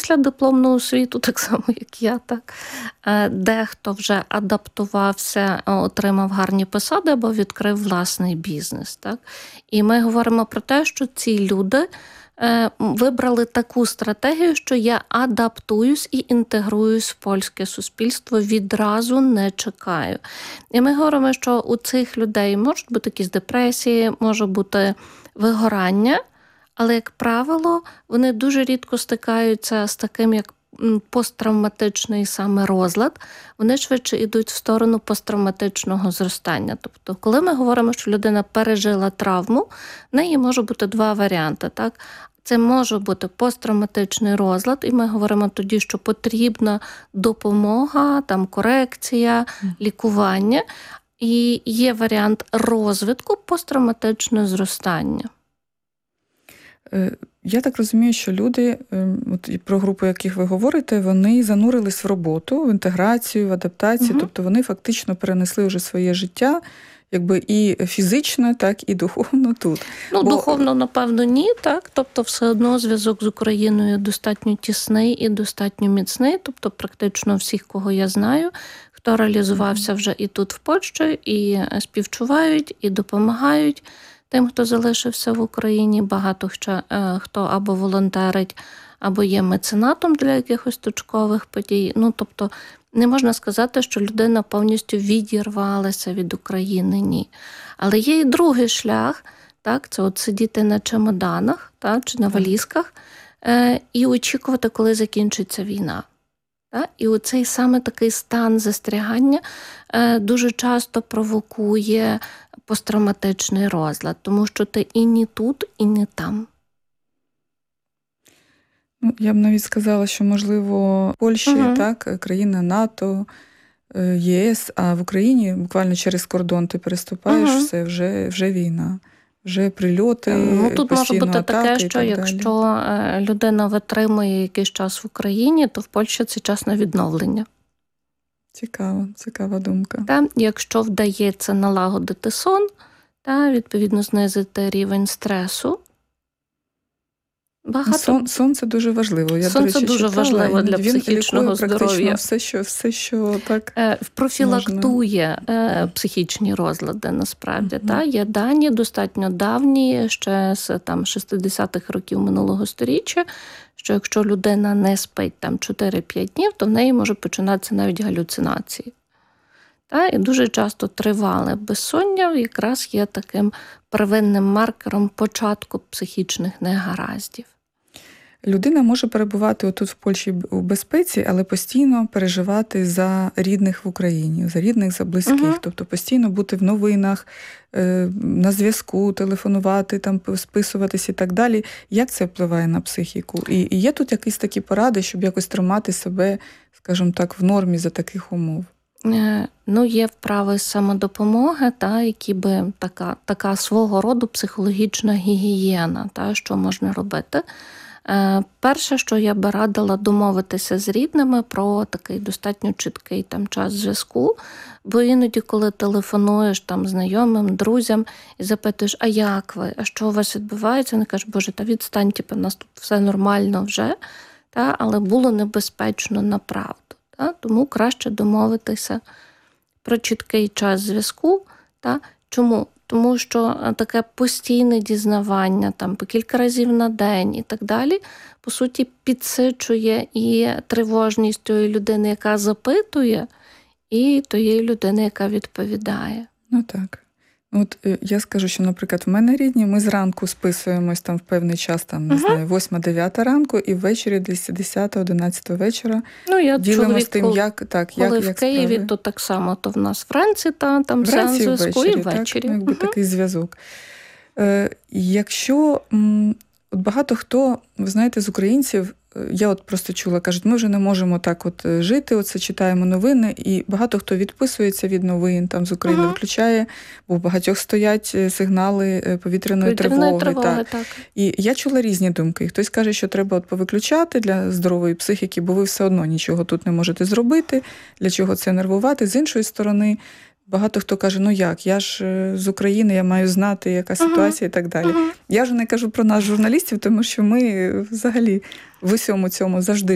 після дипломного освіту, так само, як я, так. Дехто вже адаптувався, отримав гарні посади або відкрив власний бізнес, так. І ми говоримо про те, що ці люди вибрали таку стратегію, що я адаптуюсь і інтегруюсь в польське суспільство, відразу не чекаю. І ми говоримо, що у цих людей можуть бути якісь депресії, може бути вигорання, але, як правило, вони дуже рідко стикаються з таким, як посттравматичний саме розлад, вони швидше йдуть в сторону посттравматичного зростання. Тобто, коли ми говоримо, що людина пережила травму, в неї може бути два варіанти, так? Це може бути посттравматичний розлад, і ми говоримо тоді, що потрібна допомога, там корекція, лікування. І є варіант розвитку посттравматичного зростання. Я так розумію, що люди, от про групу, яких ви говорите, вони занурились в роботу, в інтеграцію, в адаптацію, тобто вони фактично перенесли вже своє життя, якби і фізично, так і духовно тут. Духовно, напевно, ні, так. Тобто все одно зв'язок з Україною достатньо тісний і достатньо міцний. Тобто практично всіх, кого я знаю, хто реалізувався вже і тут в Польщі, і співчувають, і допомагають тим, хто залишився в Україні. Багато хто або волонтерить, або є меценатом для якихось точкових подій. Тобто не можна сказати, що людина повністю відірвалася від України, ні. Але є і другий шлях, так, це от сидіти на чемоданах, так, чи на валізках, і очікувати, коли закінчиться війна. Так? І оцей саме такий стан застрягання дуже часто провокує посттравматичний розлад, тому що ти і не тут, і не там. Я б навіть сказала, що, можливо, Польща, так, країна НАТО, ЄС, а в Україні буквально через кордон ти переступаєш, все, вже війна, вже прильоти, тут може бути таке, що якщо людина витримує якийсь час в Україні, то в Польщі це час на відновлення. Цікава думка. Якщо вдається налагодити сон, відповідно знизити рівень стресу. Сон – це дуже важливо. Сон – це дуже важливо для психічного здоров'я. Все, що так профілактує психічні розлади, насправді. Є дані достатньо давні, ще з 60-х років минулого сторіччя, що якщо людина не спить 4-5 днів, то в неї може починатися навіть галюцинації. І дуже часто тривале безсоння якраз є таким первинним маркером початку психічних негараздів. Людина може перебувати отут в Польщі у безпеці, але постійно переживати за рідних в Україні, за рідних, за близьких. Тобто постійно бути в новинах, на зв'язку, телефонувати, списуватись і так далі. Як це впливає на психіку? І є тут якісь такі поради, щоб якось тримати себе, скажімо так, в нормі за таких умов? Є вправи самодопомоги, які би така свого роду психологічна гігієна, що можна робити. Перше, що я би радила домовитися з рідними про такий достатньо чіткий час зв'язку, бо іноді, коли телефонуєш знайомим, друзям і запитуєш, а як ви, а що у вас відбувається, вони кажуть, боже, відстань, у нас тут все нормально вже, але було небезпечно направду. Тому краще домовитися про чіткий час зв'язку. Чому? Тому що таке постійне дізнавання, по кілька разів на день і так далі, по суті, підсичує і тривожність тієї людини, яка запитує, і тієї людини, яка відповідає. Так. От я скажу, що, наприклад, в мене рідні, ми зранку списуємось в певний час, 8-9 ранку, і ввечері десь 10-11 вечора ділимось тим, як коли в Києві, справи. То так само, то в нас Франції, там сеанс зв'язку і ввечері. Такий зв'язок. Якщо багато хто, ви знаєте, з українців, я просто чула, кажуть, ми вже не можемо так жити, читаємо новини, і багато хто відписується від новин, з України виключає, бо у багатьох стоять сигнали повітряної тривоги. Так. І я чула різні думки. Хтось каже, що треба повиключати для здорової психіки, бо ви все одно нічого тут не можете зробити, для чого це нервувати. З іншої сторони, багато хто каже, я ж з України, я маю знати, яка ситуація і так далі. Я вже не кажу про нас, журналістів, тому що ми взагалі в усьому цьому завжди